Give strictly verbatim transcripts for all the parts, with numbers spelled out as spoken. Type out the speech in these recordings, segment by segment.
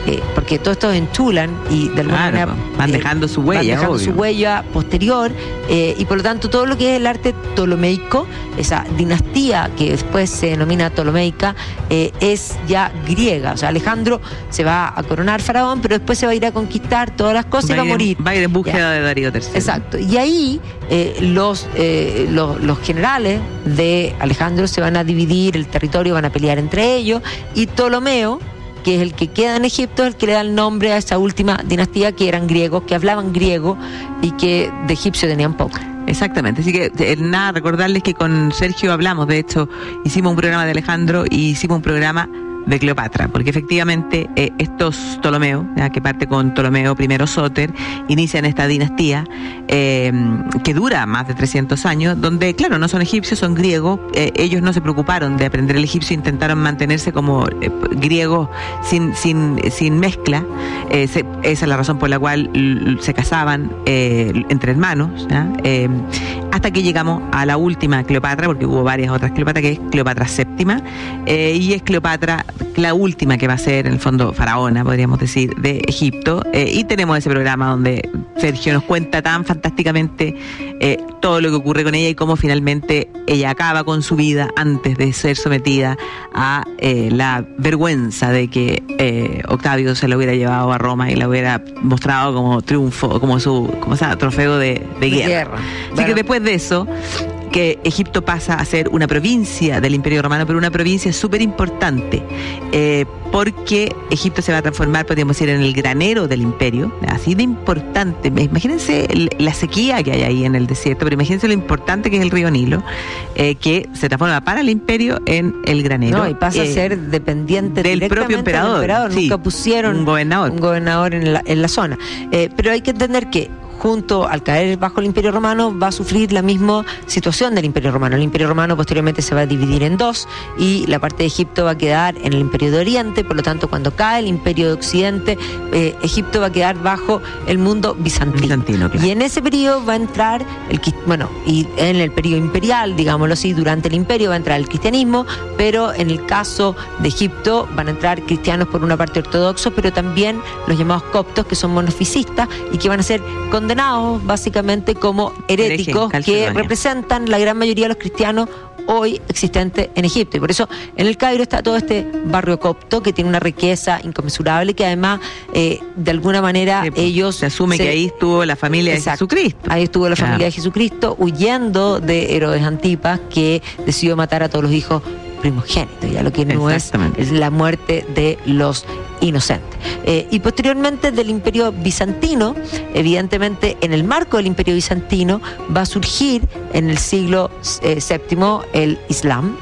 eh, porque todos estos enchulan y de alguna claro, manera van eh, dejando su huella, van dejando obvio. su huella posterior, eh, y por lo tanto todo lo que es el arte ptolomeico, esa dinastía que después se denomina ptolomeica, eh, es ya griega. O sea, Alejandro se va a coronar faraón, pero después se va a ir a conquistar todas las cosas va y va a ir en- morir. Va a ir en búsqueda Ya. de Darío tercero. Exacto. Y ahí eh, los, eh, los, los generales de Alejandro se van a dividir el territorio, van a pelear entre ellos, y Ptolomeo, que es el que queda en Egipto, es el que le da el nombre a esa última dinastía, que eran griegos, que hablaban griego y que de egipcio tenían poco. Exactamente, así que eh, nada, recordarles que con Sergio hablamos, de hecho, hicimos un programa de Alejandro y hicimos un programa de Cleopatra, porque efectivamente eh, estos Ptolomeos, ya, que parte con Ptolomeo I Sóter, inician esta dinastía eh, que dura más de trescientos años, donde, claro, no son egipcios, son griegos. Eh, ellos no se preocuparon de aprender el egipcio, intentaron mantenerse como eh, griegos sin, sin, sin mezcla. Eh, se, esa es la razón por la cual l- se casaban eh, entre hermanos, ¿ya? Eh, hasta que llegamos a la última Cleopatra, porque hubo varias otras Cleopatra, que es Cleopatra séptima, eh, y es Cleopatra la última que va a ser, en el fondo, faraona, podríamos decir, de Egipto. Eh, y tenemos ese programa donde Sergio nos cuenta tan fantásticamente eh, todo lo que ocurre con ella y cómo finalmente ella acaba con su vida antes de ser sometida a eh, la vergüenza de que eh, Octavio se la hubiera llevado a Roma y la hubiera mostrado como triunfo, como su como sea, trofeo de, de guerra. guerra. Así Bueno. que después de eso, que Egipto pasa a ser una provincia del Imperio Romano, pero una provincia súper importante, eh, porque Egipto se va a transformar, podríamos decir, en el granero del imperio, así de importante. Imagínense el- la sequía que hay ahí en el desierto, pero imagínense lo importante que es el río Nilo, eh, que se transforma para el imperio en el granero. No, y pasa eh, a ser dependiente del directamente propio emperador. del emperador. Sí, Nunca pusieron un gobernador. un gobernador en la, en la zona. Eh, pero hay que entender que junto al caer bajo el Imperio Romano va a sufrir la misma situación del Imperio Romano. El Imperio Romano posteriormente se va a dividir en dos y la parte de Egipto va a quedar en el Imperio de Oriente. Por lo tanto, cuando cae el Imperio de Occidente, eh, Egipto va a quedar bajo el mundo bizantino. Bizantino, claro. Y en ese periodo va a entrar el quis- bueno, y en el periodo imperial, digámoslo así, durante el imperio va a entrar el cristianismo, pero en el caso de Egipto van a entrar cristianos por una parte ortodoxos, pero también los llamados coptos, que son monofisistas y que van a ser condenados básicamente como heréticos, Herejes, que calcedonia. representan la gran mayoría de los cristianos hoy existentes en Egipto. Y por eso en el Cairo está todo este barrio copto que tiene una riqueza inconmensurable, que además eh, de alguna manera Sí, pues, ellos se asume que ahí estuvo la familia Exacto. de Jesucristo. Ahí estuvo la Claro. familia de Jesucristo huyendo de Herodes Antipas, que decidió matar a todos los hijos primogénitos, ya lo que no es, Exactamente. es la muerte de los inocentes. Eh, y posteriormente del Imperio Bizantino, evidentemente en el marco del Imperio Bizantino va a surgir en el siglo eh, séptimo el Islam.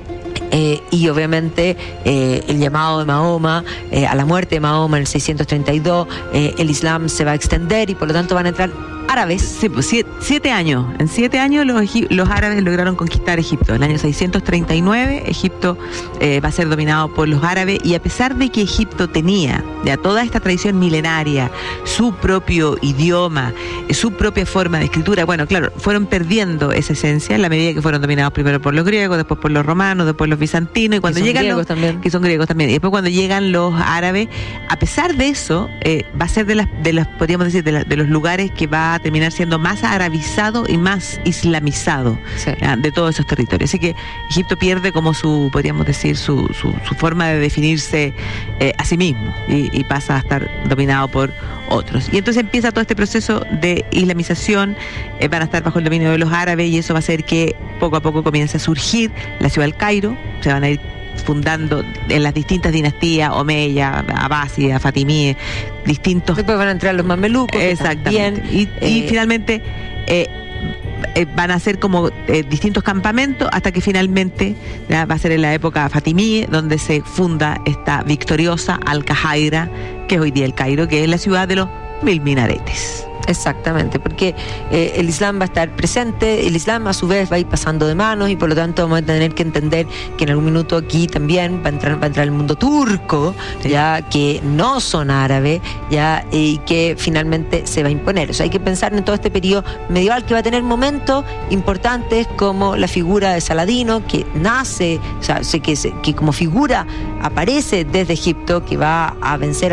Eh, y obviamente eh, el llamado de Mahoma, eh, a la muerte de Mahoma en el seiscientos treinta y dos, eh, el Islam se va a extender y por lo tanto van a entrar árabes. Sí, pues siete, siete años. En siete años los, egip- los árabes lograron conquistar Egipto. En el año seiscientos treinta y nueve, Egipto eh, va a ser dominado por los árabes, y a pesar de que Egipto tenía ya toda esta tradición milenaria, su propio idioma, eh, su propia forma de escritura, bueno, claro, fueron perdiendo esa esencia en la medida que fueron dominados primero por los griegos, después por los romanos, después los bizantinos, y cuando son llegan griegos los, también. que son griegos también, y después cuando llegan los árabes, a pesar de eso, eh, va a ser de las, de las podríamos decir, de, la- de los lugares que va a terminar siendo más arabizado y más islamizado, Sí. ¿ya? De todos esos territorios. Así que Egipto pierde como su, podríamos decir, su, su, su forma de definirse eh, a sí mismo, y, y pasa a estar dominado por otros. Y entonces empieza todo este proceso de islamización, eh, van a estar bajo el dominio de los árabes, y eso va a hacer que poco a poco comience a surgir la ciudad del Cairo, se van a ir fundando en las distintas dinastías, Omeya, Abbásida, Fatimíes, distintos. Después van a entrar los mamelucos, que Exactamente. también, y, y eh, finalmente eh, eh, van a ser como eh, distintos campamentos hasta que finalmente ya va a ser en la época fatimí donde se funda esta victoriosa Al-Qahaira, que es hoy día el Cairo, que es la ciudad de los mil minaretes. Exactamente, porque eh, el Islam va a estar presente, el Islam a su vez va a ir pasando de manos y por lo tanto vamos a tener que entender que en algún minuto aquí también va a entrar, va a entrar el mundo turco, Sí. ya que no son árabes, ya y que finalmente se va a imponer. O sea, hay que pensar en todo este periodo medieval que va a tener momentos importantes como la figura de Saladino, que nace, o sea, que, que como figura aparece desde Egipto, que va a vencer